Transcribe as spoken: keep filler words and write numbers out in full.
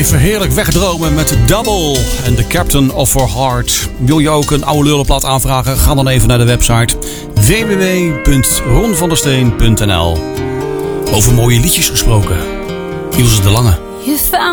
even heerlijk wegdromen met Double en The Captain of Our Heart. Wil je ook een oude lullenplat aanvragen? Ga dan even naar de website w w w punt ron van der steen punt n l. Over mooie liedjes gesproken. Ilse de Lange.